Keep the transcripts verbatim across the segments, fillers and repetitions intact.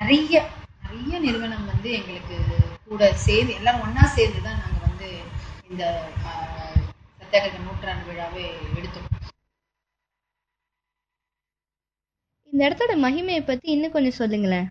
நிறைய நிறைய நிறுவனம் வந்து எங்களுக்கு கூட சேர்ந்து எல்லாரும் ஒன்னா சேர்ந்து தான் நாங்க வந்து இந்த சத்தியாகிரக நூற்றாண்டு விழாவை எடுத்தோம். இந்த இடத்தோட மகிமையை பத்தி இன்னும் கொஞ்சம் சொல்லுங்களேன்.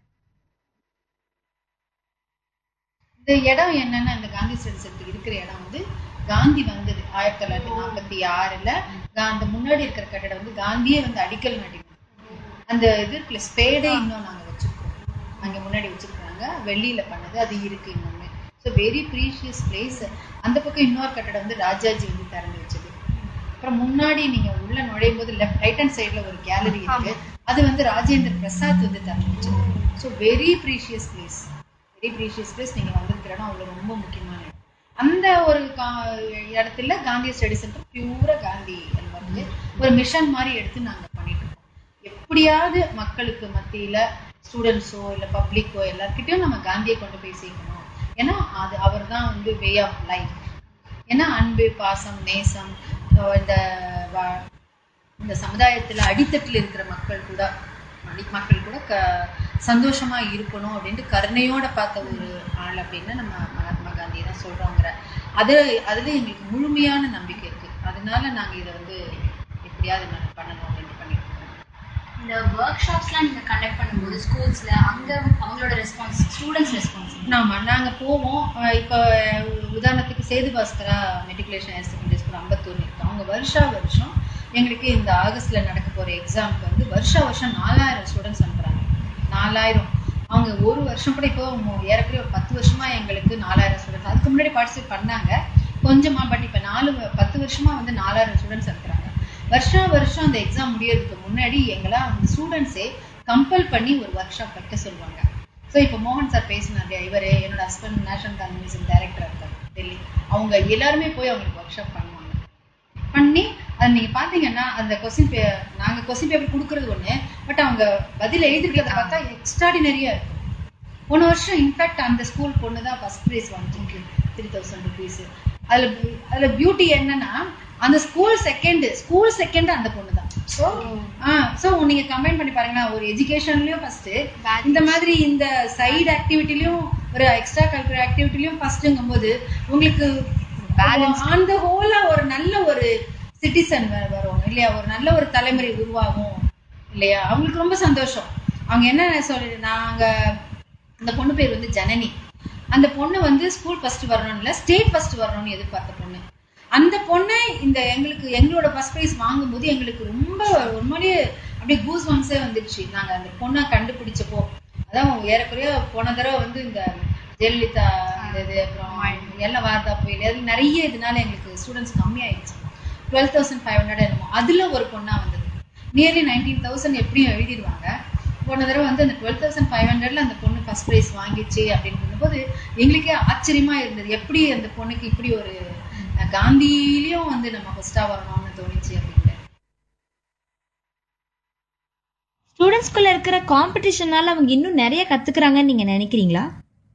இந்த இடம் என்னன்னா, இந்த காந்தி ஸ்டேடியத்துக்கு இருக்கிற இடம் வந்து காந்தி வந்தது ஆயிரத்தி தொள்ளாயிரத்தி நாற்பத்தி ஆறுல அந்த முன்னாடி இருக்கிற கட்டடம் வந்து காந்தியே வந்து அடிக்கல் நாட்டினாங்க. அந்த இது பிளஸ் ஸ்பேடே இன்னும் நாங்க வச்சிருக்கோம், அங்க முன்னாடி வச்சிருக்காங்க, வெள்ளியில பண்ணது அது இருக்கு இன்னுமே. So very precious place. அந்த பக்கம் இன்னொரு கட்டடம் வந்து ராஜாஜி வந்து திறந்து வச்சது. அப்புறம் முன்னாடி நீங்க உள்ள நுழையும் போது லெஃப்ட் ரைட் ஹேண்ட் சைட்ல ஒரு கேலரி இருக்கு, அது வந்து ராஜேந்திர பிரசாத் வந்து திறந்து வச்சது. So very precious place, very precious place. நீங்க வந்திருக்கிற இடம் அவ்வளவு ரொம்ப முக்கியமான இடம். அந்த ஒரு இடத்துல காந்தி ஸ்டடி சென்டர் பியூரா காந்தி வந்து ஒரு மிஷன் மாதிரி எடுத்து நாங்க பண்ணிட்டு இருக்கோம். எப்படியாவது மக்களுக்கு மத்தியில ஸ்டூடெண்ட்ஸோ இல்ல பப்ளிக்கோ எல்லார்கிட்டயும் நம்ம காந்தியை கொண்டு போய் சேர்க்கணும். ஏன்னா அது அவர் தான் வந்து வே ஆஃப் லைஃப். ஏன்னா அன்பு, பாசம், நேசம், இந்த இந்த சமுதாயத்துல அடித்தட்டில் இருக்கிற மக்கள் கூட மக்கள் கூட க சந்தோஷமா இருக்கணும் அப்படின்ட்டு கருணையோட பார்த்த ஒரு ஆள் அப்படின்னு நம்ம மகாத்மா காந்தியை தான் சொல்றோங்கிற அது அதுல எங்களுக்கு முழுமையான நம்பிக்கை இருக்கு. அதனால நாங்க இதை வந்து எப்படியாவது நாங்க பண்ணணும் அப்படின்னு பண்ணிட்டு இருக்கோம். இந்த ஒர்க் ஷாப்ஸ்லாம் நீங்க கண்டக்ட் பண்ணும்போது ஸ்கூல்ஸ்ல அங்க அவங்களோட ரெஸ்பான்ஸ், ஸ்டூடெண்ட்ஸ் ரெஸ்பான்ஸ்? ஆமா, நாங்க போவோம். இப்போ உதாரணத்துக்கு Setu Bhaskara matriculation higher secondary school Ambattur இருக்கு. அவங்க வருஷா வருஷம் எங்களுக்கு இந்த ஆகஸ்ட்ல நடக்க போற எக்ஸாமுக்கு வந்து வருஷா வருஷம் நாலாயிரம் ஸ்டூடெண்ட்ஸ் அனுப்புறாங்க. நாலாயிரம். அவங்க ஒரு வருஷம் கூட இப்போ ஏறக்குறைய ஒரு பத்து வருஷமா எங்களுக்கு நாலாயிரம் ஸ்டூடெண்ட்ஸ், அதுக்கு முன்னாடி பார்ட்டிசிபேட் பண்ணாங்க கொஞ்சமா, பட் இப்ப நாலு பத்து வருஷமா வந்து நாலாயிரம் ஸ்டூடெண்ட்ஸ் அனுப்புறாங்க. வருஷம் வருஷம் அந்த எக்ஸாம் முடியறதுக்கு முன்னாடி எங்களை அந்த ஸ்டூடெண்ட்ஸே கம்பல் பண்ணி ஒரு ஒர்க் ஷாப் வைக்க சொல்லுவாங்க. ஸோ இப்போ மோகன் சார் பேசினாங்க, இவர் என்னோட ஹஸ்பண்ட் நேஷனல் கான்வென்ஷன் டைரக்டர் இருக்காரு டெல்லி, அவங்க எல்லாருமே போய் அவங்களுக்கு ஒர்க் ஷாப் பண்ணுவாங்க. பண்ணி அது நீங்க பாத்தீங்கன்னா அந்த கொஸ்டின் பே நாங்க கொஸ்டின் பேப்பர் கொடுக்கறது ஒண்ணு, பட் அவங்க பதில் எழுதிருக்கிறத பார்த்தா எக்ஸ்ட்ராடினரியா இருக்கும். போன வருஷம் இன்ஃபேக்ட் அந்த ஸ்கூல் பொண்ணு தான் ஃபர்ஸ்ட் ப்ரைஸ் வாங்கிட்டு த்ரீ தௌசண்ட் ருபீஸ். அதுல அதுல பியூட்டி என்னன்னா அந்த ஸ்கூல் செகண்ட் ஸ்கூல் செகண்ட் அந்த பொண்ணு தான். ஸோ ஆஹ் ஸோ நீங்க கம்பைன் பண்ணி பாருங்களா, ஒரு எஜுகேஷன்லயும் ஃபர்ஸ்ட், இந்த மாதிரி இந்த சைடு ஆக்டிவிட்டிலையும் ஒரு எக்ஸ்ட்ரா கரிக்குலர் ஆக்டிவிட்டிலையும் ஃபர்ஸ்ட்ங்கும் போது உங்களுக்கு அந்த ஹோலா ஒரு நல்ல ஒரு சிட்டிசன் வரும் இல்லையா, ஒரு நல்ல ஒரு தலைமுறை உருவாகும் இல்லையா, அவங்களுக்கு ரொம்ப சந்தோஷம். அவங்க என்ன சொல்லி, நாங்க அந்த பொண்ணு பேர் வந்து ஜனனி. அந்த பொண்ணு வந்து ஸ்கூல் ஃபர்ஸ்ட் வரணும் இல்ல ஸ்டேட் ஃபர்ஸ்ட் வரணும்னு எதிர்பார்த்த பொண்ணு. அந்த பொண்ணு இந்த எங்களுக்கு எங்களோட ஃபர்ஸ்ட் ப்ரைஸ் வாங்கும்போது எங்களுக்கு ரொம்ப உண்மையிலேயே அப்படியே கூஸ் பம்ப்ஸே வந்துடுச்சு. நாங்க அந்த பொண்ணை கண்டுபிடிச்சப்போ, அதான் ஏறக்குறைய போன தடவை வந்து இந்த ஜெயலலிதா இது அப்புறம் எல்லாம் வார்த்தா புயல் நிறைய இதனால எங்களுக்கு ஸ்டூடெண்ட்ஸ் கம்மி ஆயிடுச்சு. டுவெல் தௌசண்ட் ஃபைவ் ஹண்ட்ரட் என்னமோ அதுல ஒரு பொண்ணா வந்தது. நியர்லி நைன்டீன் தௌசண்ட் எப்படியும் எழுதிடுவாங்க. போன தடவை வந்து அந்த டுவெல் தௌசண்ட் ஃபைவ் ஹண்ட்ரட்ல அந்த பொண்ணு ஃபர்ஸ்ட் ப்ரைஸ் வாங்கிச்சு அப்படின்னு போது எங்களுக்கே ஆச்சரியமா இருந்தது, எப்படி அந்த பொண்ணுக்கு இப்படி ஒரு காந்தியிலயும் வந்து நம்ம ஃபர்ஸ்டா வரணும்னு தோணிச்சு அப்படின்னு. ஸ்டூடெண்ட்ஸ்குள்ள இருக்கிற காம்படிஷனால அவங்க இன்னும் நிறைய கத்துக்கிறாங்கன்னு நீங்க நினைக்கிறீங்களா?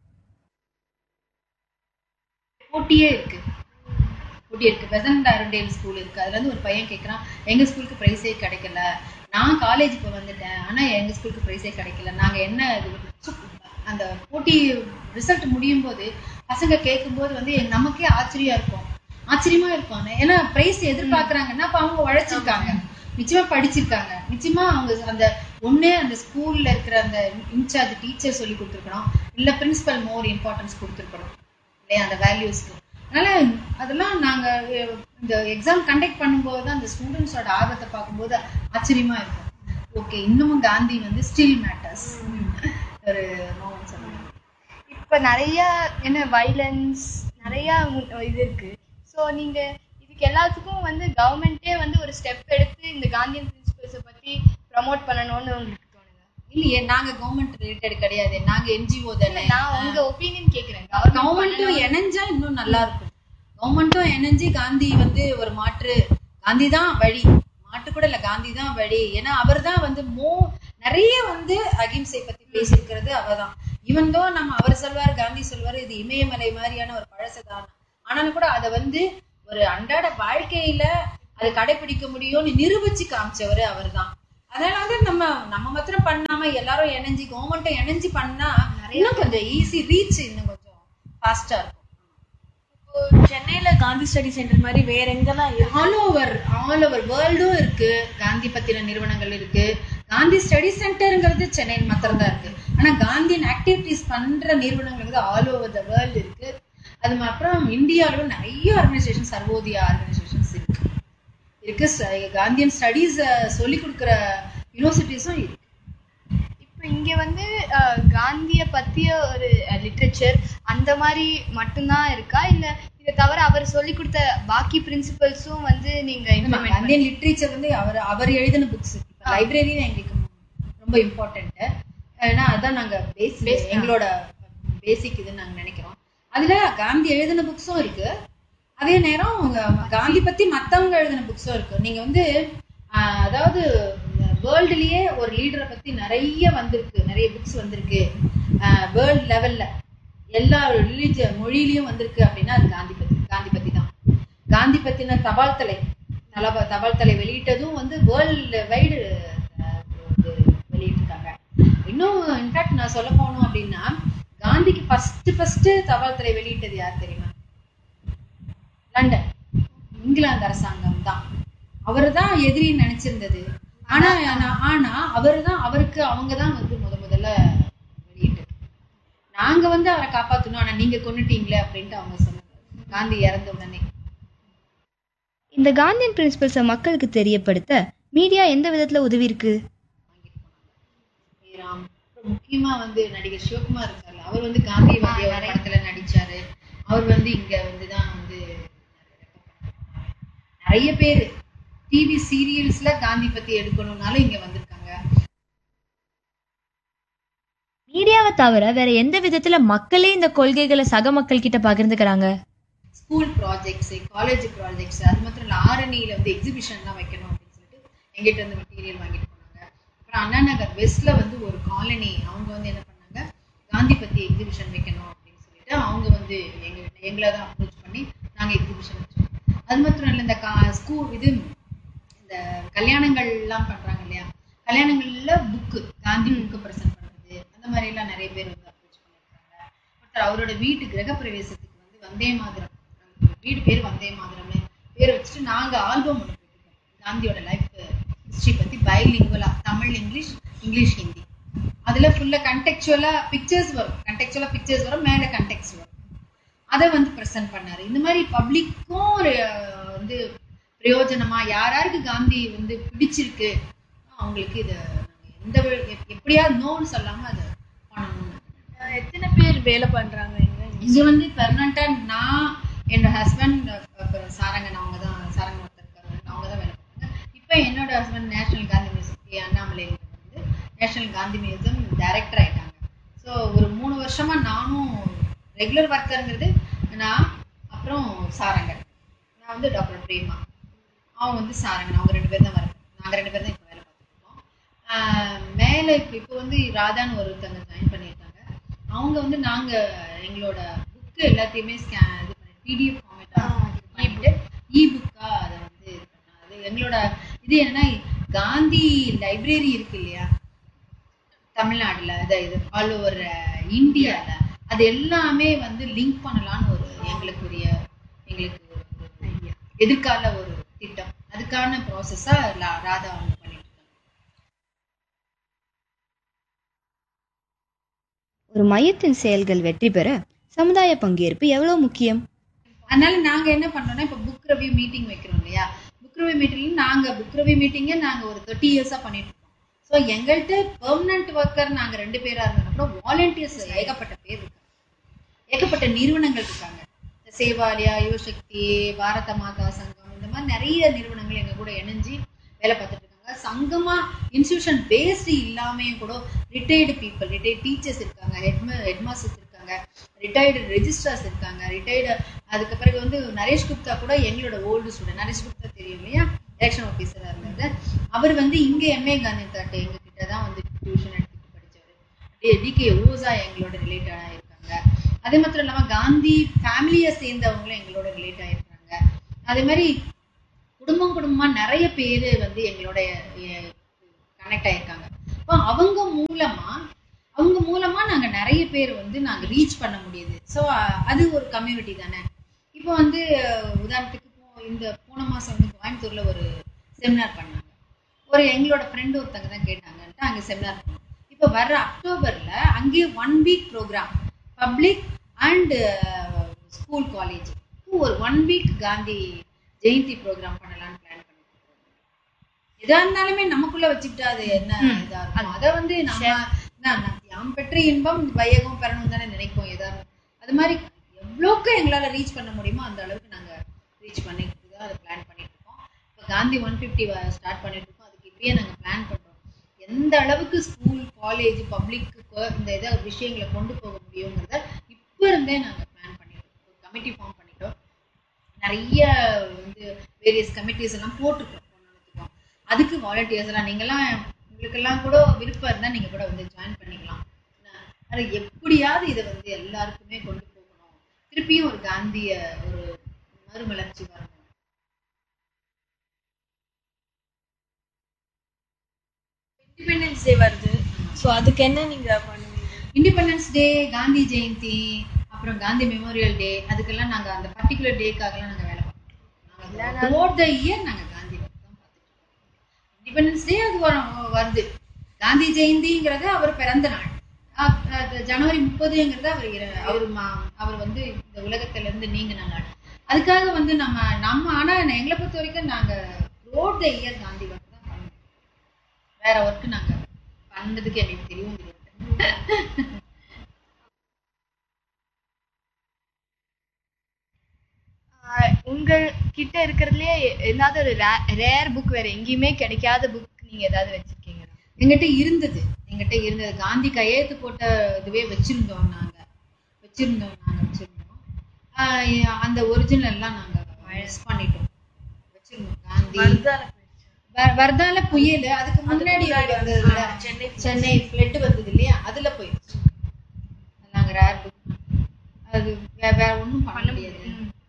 போட்டியே இருக்கு, போட்டி இருக்கு. வெசன்ட் ஆரண்டேல் ஸ்கூல் இருக்கு, அதுல இருந்து ஒரு பையன் கேட்கறான், எங்க ஸ்கூலுக்கு பிரைஸே கிடைக்கல, நான் காலேஜ் இப்போ வந்துட்டேன் ஆனா எங்க ஸ்கூலுக்கு பிரைஸே கிடைக்கல, நாங்க என்ன இது. அந்த போட்டி ரிசல்ட் முடியும் போது பசங்க கேட்கும் போது வந்து நமக்கே ஆச்சரியா இருக்கும், ஆச்சரியமா இருக்கும். ஏன்னா பிரைஸ் எதிர்பார்க்கறாங்கன்னா அப்ப அவங்க உழைச்சிருக்காங்க, நிச்சயமா படிச்சிருக்காங்க, நிச்சயமா அவங்க அந்த ஒண்ணே அந்த ஸ்கூல்ல இருக்கிற அந்த இன்சார்ஜ் டீச்சர் சொல்லி கொடுத்துருக்கணும், இல்ல பிரின்சிபல் மோர் இம்பார்ட்டன்ஸ் கொடுத்துருக்கணும் இல்லையா அந்த வேல்யூஸ்க்கு. அதனால அதெல்லாம் நாங்க இந்த எக்ஸாம் கண்டக்ட் பண்ணும்போது தான் அந்த ஸ்டூடெண்ட்ஸோட ஆர்வத்தை பார்க்கும்போது ஆச்சரியமா இருக்கும். ஓகே, இன்னமும் காந்தி வந்து ஸ்டில் மேட்டர்ஸ் ஒரு மோமெண்ட் சொல்லுங்க. இப்ப நிறைய என்ன வைலன்ஸ் நிறைய இது இருக்கு. ஸோ நீங்க இதுக்கு எல்லாத்துக்கும் வந்து கவர்மெண்ட்டே வந்து ஒரு ஸ்டெப் எடுத்து இந்த காந்தியன் பிரின்சிபல்ஸை பத்தி ப்ரமோட் பண்ணணும்னு உங்களுக்கு தோணுது? இல்லையே, நாங்க கவர்மெண்ட் ரிலேட்டட் கிடையாது, நாங்க என்ஜிஓ தானே. நான் உங்க ஒப்பீனியன் கேக்குறேன். கவர்மெண்ட்டும் இணைஞ்சா இன்னும் நல்லா இருக்கும். கவர்மெண்ட்டும் இணைஞ்சு காந்தி வந்து ஒரு மாற்று, காந்தி தான் வழி, மாற்று கூட இல்ல காந்தி தான் வழி. ஏன்னா அவர் தான் வந்து மோ நிறைய வந்து அகிம்சை பத்தி பேசியிருக்கிறது அவர் தான். இவன் தான் நம்ம அவர் சொல்வாரு, காந்தி சொல்வாரு இது இமயமலை மாதிரியான ஒரு பழசதான், ஆனாலும் கூட அதை வந்து ஒரு அன்றாட வாழ்க்கையில அதை கடைபிடிக்க முடியும்னு நிரூபிச்சு காமிச்சவரு அவர் தான். அதனால வந்து நம்ம நம்ம மாத்திரம் பண்ணாம இல்லாம எல்லாரும் இணைஞ்சு கவர்மெண்ட்டும் இணைஞ்சு பண்ணா இன்னும் கொஞ்சம் ஈஸி ரீச் இன்னும் கொஞ்சம் ஃபாஸ்டா இருக்கும். இப்போ சென்னையில காந்தி ஸ்டடி சென்டர் மாதிரி வேற எங்கெல்லாம் ஆல் ஓவர் ஆல் ஓவர் வேர்ல்டும் இருக்கு. காந்தி பத்தின நிறுவனங்கள் இருக்கு. காந்தி ஸ்டடி சென்டருங்கிறது சென்னையில் மாத்திரம் தான் இருக்கு. ஆனா காந்தியன் ஆக்டிவிட்டிஸ் பண்ற நிறுவனங்கள் வந்து ஆல் ஓவர் த வேர்ல்டு இருக்கு. அது அப்புறம் இந்தியாவிலும் நிறைய ஆர்கனைசேஷன், சர்வோதயா ஆர்கனைசேஷன்ஸ் இருக்கு இருக்கு காந்தியன் ஸ்டடீஸ் சொல்லி கொடுக்குற யூனிவர்சிட்டிஸும் இருக்கு. இப்போ இங்க வந்து அஹ், காந்திய பத்திய ஒரு லிட்ரேச்சர் அந்த மாதிரி மட்டும்தான் இருக்கா, இல்ல இதை தவிர அவர் சொல்லி கொடுத்த பாக்கி பிரின்சிபல்ஸும் வந்து நீங்க implement காந்தியன் லிட்ரேச்சர் வந்து அவர் அவர் எழுதின புக்ஸ் லைப்ரரி எங்களுக்கு ரொம்ப இம்பார்ட்டன்ட். ஏன்னா அதான் நாங்க பேசிக் எங்களோட பேசிக் இதுன்னு நாங்க நினைக்கிறோம். அதுல காந்தி எழுதின புக்ஸும் இருக்கு. அதே நேரம் காந்தி பத்தி மத்தவங்க எழுதின புக்ஸும் இருக்கு. நீங்க வந்து ஆஹ் அதாவது வேர்ல்டுலயே ஒரு லீடரை பத்தி நிறைய வந்திருக்கு, நிறைய புக்ஸ் வந்திருக்கு வேர்ல்டு லெவல்ல எல்லா ரிலீஜிய மொழியிலயும் வந்திருக்கு அப்படின்னா அது காந்தி பத்தி காந்தி பத்தி தான். காந்தி பத்தின தபால் தலை தலப தபால் தலை வெளியிட்டதும் வந்து வேர்ல்டு வைடு வெளியிட்டிருக்காங்க. இன்னும் இன்ஃபேக்ட் நான் சொல்ல போனோம் அப்படின்னா காந்திக்கு ஃபர்ஸ்ட் ஃபர்ஸ்ட் தபால் தலை வெளியிட்டது யார் தெரியுமா? லண்டன் இங்கிலாந்து அரசாங்கம் தான். அவரு தான் எதிரி நினைச்சிருந்தது. ஆனா ஆனா அவரு தான் அவருக்கு அவங்க தான் வந்து முத முதல்ல வெளியிட்டு நாங்க வந்து அவரை காப்பாத்தணும், ஆனா நீங்க கொன்னுட்டீங்களே அப்படின்ட்டு அவங்க சொன்னாங்க காந்தி இறந்த உடனே. இந்த காந்தியன் பிரின்சிபல்ஸை மக்களுக்கு தெரியப்படுத்த மீடியா எந்த விதத்துல உதவி இருக்கு? ஸ்ரீராம் அப்புறம் முக்கியமா வந்து நடிகர் சிவகுமார் இருக்காரு. அவர் வந்து காந்தியவாதிய ஒரு படத்துல நடிச்சாரு. அவர் வந்து இங்க வந்துதான் வந்து நிறைய பேரு டிவி சீரியல்ஸ்ல காந்தி பத்தி எடுக்கணும்னாலும் இங்க வந்திருக்காங்க. மீடியாவை தவிர வேற எந்த விதத்துல மக்களே இந்த கொள்கைகளை சக மக்கள் கிட்ட பகிர்ந்துக்கிறாங்க? ஸ்கூல் ப்ராஜெக்ட்ஸ், காலேஜ் ப்ராஜெக்ட்ஸ், அது மாத்திரம் இல்லை ஆரணியில வந்து எக்ஸிபிஷன்லாம் வைக்கணும் அப்படின்னு சொல்லிட்டு எங்கிட்ட இருந்து மெட்டீரியல் வாங்கிட்டு போனாங்க. அப்புறம் அண்ணா நகர் வெஸ்ட்ல வந்து ஒரு காலனி அவங்க வந்து என்ன பண்ணாங்க, காந்தி பத்தி எக்ஸிபிஷன் வைக்கணும் அப்படின்னு சொல்லிட்டு அவங்க வந்து எங்க எங்களை தான் அப்ரோச் பண்ணி நாங்க எக்ஸிபிஷன் வச்சோம். அது மாத்திரம் இல்லை இந்த கா ஸ்கூல் இது இந்த கல்யாணங்கள் எல்லாம் பண்றாங்க இல்லையா, கல்யாணங்கள்ல புக்கு காந்தி புக்கு ப்ரெசென்ட் பண்றது அந்த மாதிரி எல்லாம் நிறைய பேர் வந்து அப்ரோச் பண்ணியிருக்காங்க. ஒருத்தர் அவரோட வீட்டு கிரக பிரவேசத்துக்கு வந்து வந்தே மாதிரம், வீடு பேர் வந்தே மாதிரம்னு பேர் வச்சுட்டு நாங்க ஆல்பம் ஒன்று போட்டுருக்கோம் காந்தியோட லைஃப் ஹிஸ்டரி பத்தி பைலிங்குவலா, தமிழ் இங்கிலீஷ் இங்கிலீஷ் ஹிந்தி. அதுல ஃபுல்லா கண்டெக்சுவலா பிக்சர்ஸ் வரும், கண்டெக்சுவலா பிக்சர்ஸ் வரும், மேல கண்டெக்ஸ் வரும். அதை வந்து ப்ரெசென்ட் பண்ணாரு. இந்த மாதிரி பப்ளிக்கும் ஒரு வந்து பிரயோஜனமா யாராருக்கு காந்தி வந்து பிடிச்சிருக்கு அவங்களுக்கு இதை எந்த எப்படியாவது நோன்னு சொல்லாம அதை பண்ணணும். எத்தனை பேர் வேலை பண்றாங்க இங்க? இது வந்து பெர்மனண்டா நான் என்னோட ஹஸ்பண்ட் அப்புறம் சாரங்கன் அவங்க தான் சாரங்கன் ஒருத்தர் இருக்காங்க, அவங்க தான் வேலை பண்ணுறாங்க. இப்போ என்னோட husband national Gandhi museum Annamalai வந்து நேஷனல் காந்தி மியூசியம் டைரக்டர் ஆயிட்டாங்க. ஸோ ஒரு மூணு வருஷமா நானும் ரெகுலர் ஒர்க்கருங்கிறது நான், அப்புறம் சாரங்கன், நான் வந்து டாக்டர் பிரேமா, அவங்க வந்து சாரங்கன், அவங்க ரெண்டு பேர் தான் வர நாங்கள் ரெண்டு பேர் தான் இப்போ வேலை பார்த்துருக்கோம். மேலே இப்போ இப்போ வந்து ராதான்னு ஒருத்தவங்க ஜாயின் பண்ணியிருக்காங்க. அவங்க வந்து நாங்கள் எங்களோட புக்கு எல்லாத்தையுமே ஸ்கேன் இது பண்ணி பிடிஎஃப் ஃபார்மேட்டாக பண்ணிட்டு இ புக்காக அதை வந்து இது பண்ணாங்க. அது எங்களோட இது என்னன்னா காந்தி லைப்ரரி இருக்கு இல்லையா தமிழ்நாடுல, அதை இது ஆல் ஓவர் இந்தியாவில், அது எல்லாமே வந்து லிங்க் பண்ணலான்னு ஒரு எங்களுக்குரிய எங்களுக்கு ஒரு எதிர்கால ஒரு திட்டம். அதுக்கான ப்ராசஸா ராதா அவங்க பண்ணிட்டு இருக்காங்க. ஒரு மையத்தின் செயல்கள் வெற்றி பெற சமுதாய பங்கேற்பு எவ்வளவு முக்கியம்? அதனால நாங்க என்ன பண்றோம்னா இப்போ புக் ரிவ்யூ மீட்டிங் வைக்கிறோம் இல்லையா, புக் ரிவ்யூ மீட்டிங் நாங்க புக் ரிவ்யூ மீட்டிங்கை நாங்க ஒரு தேர்ட்டி இயர்ஸா பண்ணிட்டு இருக்கோம். ஸோ எங்கள்கிட்ட பெர்மனன்ட் ஒர்க்கர் நாங்க ரெண்டு பேரா இருந்தாலும் கூட வாலண்டியர்ஸ் ஏகப்பட்ட பேர் இருக்காங்க, ஏகப்பட்ட நிறுவனங்கள் இருக்காங்க. சேவாலயா, யுவசக்தி, பாரத மாதா சங்கம், இந்த மாதிரி நிறைய நிறுவனங்கள் எங்க கூட இணைஞ்சு வேலை பார்த்துட்டு இருக்காங்க. சங்கமா இன்ஸ்டிடியூஷன் பேஸ்டு இல்லாமையும் கூட ரிட்டையர்டு பீப்புள், ரிட்டையர்டு டீச்சர்ஸ் இருக்காங்க, ஹெட்மா ஹெட்மாஸ்டர்ஸ் இருக்காங்க, ரிட்டையர்டு ரெஜிஸ்ட்ரார்ஸ் இருக்காங்க, ரிட்டையர்டு அதுக்கு பிறகு வந்து நரேஷ் குப்தா கூட எங்களோட ஓல்டு ஸ்டூடெண்ட். நரேஷ் குப்தா தெரியும் இல்லையா, எலெக்ஷன் ஆஃபீஸராக இருந்தது. அவர் வந்து இங்க எம்ஏ காந்தி தாட்டு எங்க கிட்ட தான் வந்து டியூஷன் எடுத்துட்டு படிச்சாரு. டி கே ஓசா எங்களோட ரிலேட்டடா இருக்காங்க. அதே மாத்திரம் இல்லாம காந்தி ஃபேமிலியை சேர்ந்தவங்களும் எங்களோட ரிலேட் ஆயிருக்காங்க. அதே மாதிரி குடும்பம் குடும்பமா நிறைய பேர் வந்து எங்களோட கனெக்ட் ஆயிருக்காங்க. இப்போ அவங்க மூலமா அவங்க மூலமா நாங்க நிறைய பேர் வந்து நாங்க ரீச் பண்ண முடியுது. ஸோ அது ஒரு கம்யூனிட்டி தானே. இப்போ வந்து உதாரணத்துக்கு இப்போ இந்த போன மாசம் வந்து கோயம்புத்தூர்ல ஒரு செமினார் பண்ணாங்க. ஒரு எங்களோட ஃப்ரெண்டு ஒருத்தங்க தான் கேட்டாங்கன்ட்டு அங்கே செமினார் பண்ணோம். இப்போ வர்ற அக்டோபர்ல அங்கே one week program public and school college ஒரு one week Gandhi Jayanthi program பண்ணலாம்னு பிளான் பண்ணிட்டு இருக்கோம். எதா இருந்தாலுமே நமக்குள்ள வச்சுக்கிட்டா அது என்ன இதா இருக்கும். அதை வந்து நம்ம யாம் பெற்ற இன்பம் வையகம் பெறணும் தானே நினைப்போம். எதா அது மாதிரி எவ்வளோக்கு எங்களால் ரீச் பண்ண முடியுமோ அந்த அளவுக்கு நாங்கள் ரீச் பண்ணிட்டு தான் அதை பிளான் பண்ணிட்டு இருக்கோம். இப்போ காந்தி ஒன் ஃபிஃப்டி ஸ்டார்ட் பண்ணிட்டு இருக்கோம். அதுக்கு இப்பயே நாங்கள் பிளான் பண்ணுறோம் எந்த அளவுக்கு ஸ்கூல் காலேஜ் பப்ளிக்கு இந்த இதை விஷயங்களை கொண்டு போக முடியுங்கிறத இப்போ இருந்தே நாங்கள் பிளான் பண்ணிட்டோம். ஒரு கமிட்டி ஃபார்ம் பண்ணிட்டோம். நிறைய வந்து வேரியஸ் கமிட்டிஸ் எல்லாம் போட்டுருக்கோம். அதுக்கு வாலண்டியர்ஸ் எல்லாம் நீங்கள்லாம் உங்களுக்கெல்லாம் கூட விருப்பம் இருந்தால் நீங்கள் கூட வந்து ஜாயின் பண்ணிக்கலாம். அது எப்படியாவது இதை வந்து எல்லாருக்குமே கொண்டு போகணும். திருப்பியும் ஒரு காந்திய ஒரு மறுமலர்ச்சி வரணும். இண்டிபெண்டன்ஸ் டே வருது. ஸோ அதுக்கு என்ன நீங்க பண்ணுவீங்க? இண்டிபெண்டன்ஸ் டே, காந்தி ஜெயந்தி, அப்புறம் காந்தி மெமோரியல் டே, அதுக்கெல்லாம் நாங்கள் அந்த பர்டிகுலர் டேக்காகலாம் நாங்கள் வேலை பார்க்கணும். நாங்கள் த்ரூஅவுட் த இயர் நாங்கள் காந்தி தான் பார்த்துட்டு இருக்கோம். இண்டிபெண்டன்ஸ் டே அது வருது. காந்தி ஜெயந்திங்கிறது அவர் பிறந்த நாள். ஜனவரி முப்பதுங்கிறது அவர் அவர் அவர் வந்து இந்த உலகத்துல இருந்து நீங்கின நாள். அதுக்காக வந்து நம்ம நம்ம ஆனா எங்களை பொறுத்த வரைக்கும் நாங்க throughout the year Gandhi work தான் பண்ணுவோம். வேற ஒர்க்கு நாங்க பண்ணதுக்கு எனக்கு தெரியவும் தெரியாது. உங்கள் கிட்ட இருக்கிறதுலயே ஏதாவது ஒரு ரேர் புக் வேற எங்கேயுமே கிடைக்காத புக் நீங்க ஏதாவது வச்சிருக்கீங்க? எங்கிட்ட இருந்தது எங்கிட்ட இருந்தது காந்தி கையெழுத்து போட்ட இதுவே வச்சிருந்தோம். நாங்க வச்சிருந்தோம் நாங்க வச்சிருந்தோம் அந்த ஒரிஜினல் எல்லாம் நாங்க மிஸ் பண்ணிட்டோம். வச்சிருந்தோம் காந்தி வர்தால புயல், அதுக்கு முன்னாடி சென்னை சென்னை ஃபிளட் வந்தது இல்லையா, அதுல போயிடுச்சு. நாங்க ரேர் புக் அது வேற ஒன்றும் பண்ண முடியாது.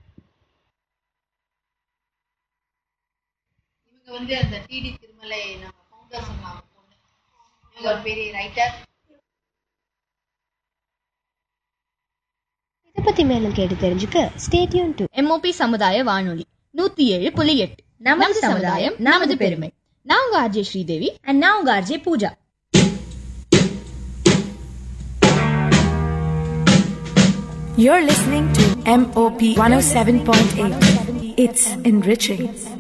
இவங்க வந்து அந்த டிடி திருமலை நம்ம ஃபவுண்டர் சொன்னாங்க பொண்ணு, இவங்க ஒரு பெரிய ரைட்டர். இதை பத்தி மேலும் கேட்டு தெரிஞ்சுக்க ஸ்டே டியூன் டு எம்ஓபி சமுதாய வானொலி நூத்தி ஏழு புள்ளி எட்டு. நமது சமுதாயம் நமது பெருமை. நான் உங்க ஆர்ஜே ஸ்ரீதேவி அண்ட் நான் உங்க RJ Pooja. You're listening to M O P one oh seven point eight. It's enriching.